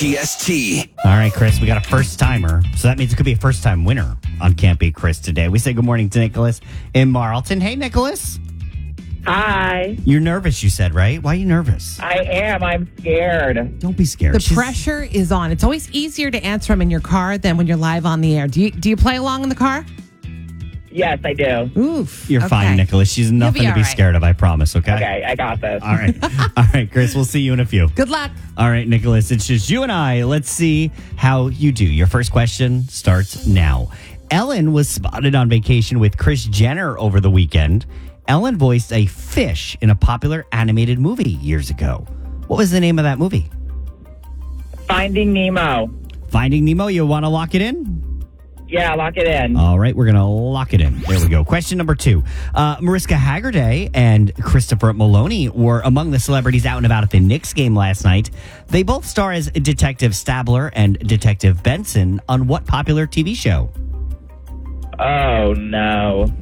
PST. All right, Chris, we got a first timer. So that means it could be a first time winner on Can't Beat Chris today. We say good morning to Nicholas in Marlton. Hey, Nicholas. Hi. You're nervous, you said, right? Why are you nervous? I am. I'm scared. Don't be scared. The pressure is on. It's always easier to answer them in your car than when you're live on the air. Do you play along in the car? Yes, I do. Oof. You're fine, Nicholas. She's nothing to be scared of, I promise, okay? Okay, I got this. All right. All right, Chris, we'll see you in a few. Good luck. All right, Nicholas, it's just you and I. Let's see how you do. Your first question starts now. Ellen was spotted on vacation with Kris Jenner over the weekend. Ellen voiced a fish in a popular animated movie years ago. What was the name of that movie? Finding Nemo. Finding Nemo. You want to lock it in? Yeah, lock it in. All right, we're going to lock it in. There we go. Question number 2. Mariska Hargitay and Christopher Maloney were among the celebrities out and about at the Knicks game last night. They both star as Detective Stabler and Detective Benson on what popular TV show? Oh, no.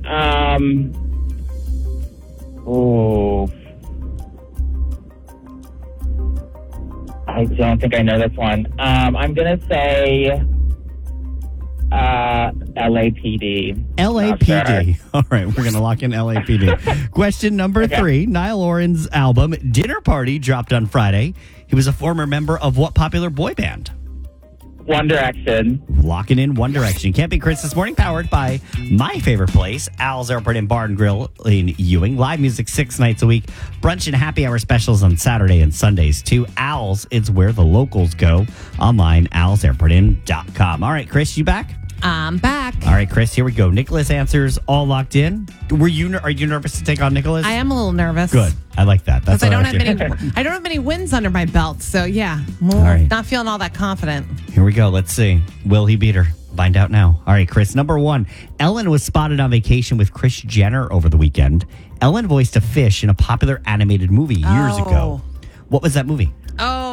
Oh. I don't think I know this one. I'm going to say LAPD. LAPD. Sure. All right, we're going to lock in LAPD. Question number 3. Niall Horan's album Dinner Party dropped on Friday. He was a former member of what popular boy band? One Direction. Locking in One Direction. Can't Beat Chris this morning, powered by my favorite place, Al's Airport and Bar and Grill in Ewing. Live music 6 nights a week. Brunch and happy hour specials on Saturday and Sundays too. Al's, it's where the locals go. Online, alsairportin.com. All right, Chris, you back? I'm back. All right, Chris, here we go. Nicholas answers all locked in. Are you nervous to take on Nicholas? I am a little nervous. Good. I like that. That's I what don't have many wins under my belt. So yeah, not feeling all that confident. Here we go. Let's see. Will he beat her? Find out now. All right, Chris. Number 1. Ellen was spotted on vacation with Kris Jenner over the weekend. Ellen voiced a fish in a popular animated movie years ago. What was that movie? Oh,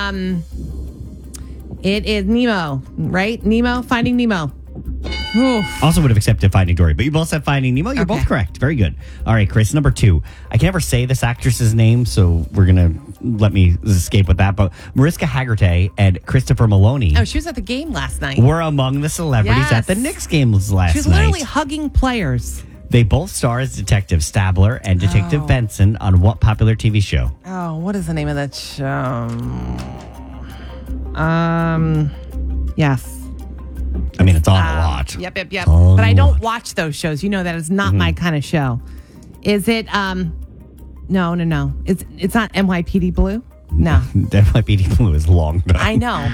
it is Nemo, right? Nemo, Finding Nemo. Oof. Also would have accepted Finding Dory, but you both said Finding Nemo. You're both correct. Very good. All right, Chris. Number 2. I can never say this actress's name, so we're going to let me escape with that. But Mariska Hargitay and Christopher Maloney. Oh, she was at the game last night. Were among the celebrities at the Knicks games last night. She was literally hugging players. They both star as Detective Stabler and Detective Benson on what popular TV show? Oh, what is the name of that show? Yes. I mean, it's on a lot. Yep. But I don't watch those shows. You know that is not my kind of show. Is it? No. It's not NYPD Blue. No. NYPD Blue is long. Though. I know.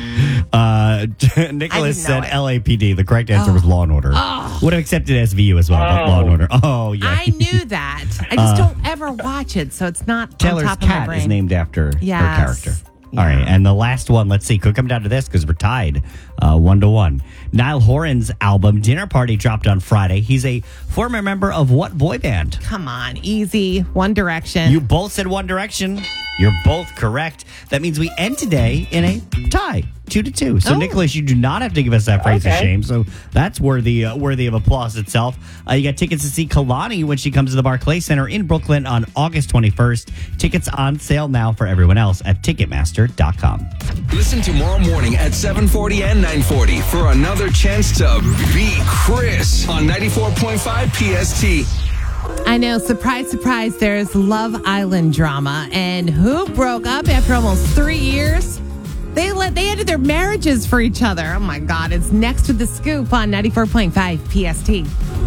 Nicholas said LAPD. The correct answer was Law and Order. Would have accepted SVU as well, but Law and Order. Oh, yeah. I knew that. I just don't ever watch it, so it's not Taylor's on top of my cat brain. is named after her character. Yeah. All right, and the last one, let's see, could come down to this because we're tied 1-1. Niall Horan's album Dinner Party dropped on Friday. He's a former member of what boy band? Come on, easy. One Direction. You both said One Direction. You're both correct. That means we end today in a tie, 2-2. So, Nicholas, you do not have to give us that praise of shame. So that's worthy of applause itself. You got tickets to see Kalani when she comes to the Barclays Center in Brooklyn on August 21st. Tickets on sale now for everyone else at Ticketmaster.com. Listen tomorrow morning at 7:40 and 9:40 for another chance to beat Chris on 94.5 PST. I know, surprise, surprise, there's Love Island drama. And who broke up after almost 3 years? They ended their marriages for each other. Oh, my God. It's next with The Scoop on 94.5 PST.